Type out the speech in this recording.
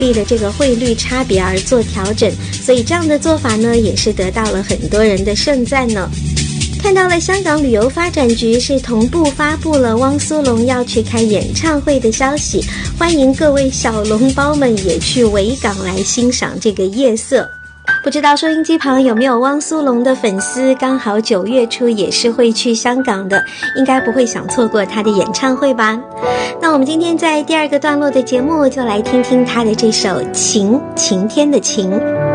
币的这个汇率差别而做调整，所以这样的做法呢，也是得到了很多人的盛赞呢。看到了香港旅游发展局是同步发布了汪苏泷要去开演唱会的消息，欢迎各位小笼包们也去维港来欣赏这个夜色。不知道收音机旁有没有汪苏泷的粉丝，刚好9月初也是会去香港的，应该不会想错过他的演唱会吧。那我们今天在第2个段落的节目就来听听他的这首晴，晴天的晴。